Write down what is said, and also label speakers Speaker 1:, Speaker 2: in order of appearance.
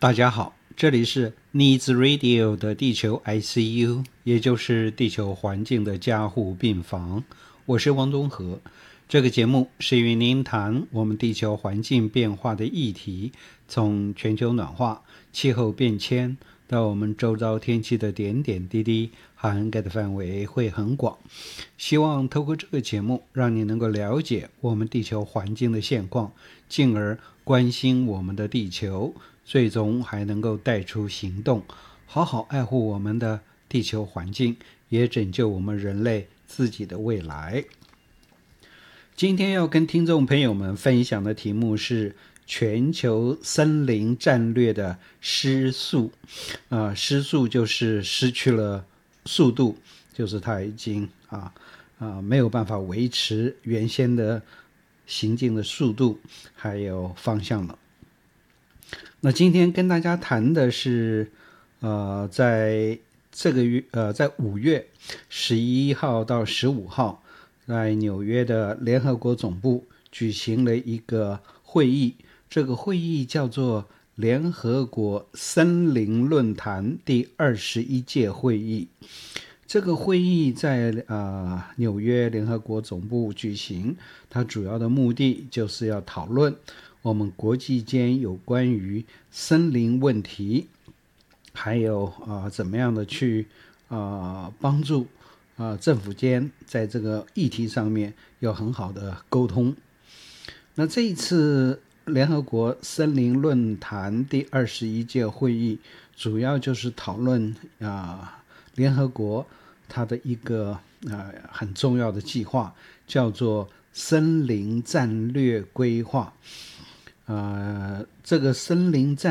Speaker 1: 大家好，这里是 Needs Radio 的地球 ICU， 也就是地球环境的加护病房。我是汪东和。这个节目是与您谈我们地球环境变化的议题，从全球暖化、气候变迁到我们周遭天气的点点滴滴，涵盖的范围会很广。希望透过这个节目，让你能够了解我们地球环境的现况，进而关心我们的地球，最终还能够带出行动，好好爱护我们的地球环境，也拯救我们人类自己的未来。今天要跟听众朋友们分享的题目是全球森林战略的失速。失速就是失去了速度，就是它已经没有办法维持原先的行进的速度还有方向了。那今天跟大家谈的是在这个月在5月11号到15号在纽约的联合国总部举行了一个会议，这个会议叫做联合国森林论坛第21届会议。这个会议在纽约联合国总部举行，它主要的目的就是要讨论我们国际间有关于森林问题，还有怎么样的去帮助政府间在这个议题上面有很好的沟通。那这一次联合国森林论坛第21届会议主要就是讨论联合国它的一个很重要的计划，叫做森林战略规划。这个森林战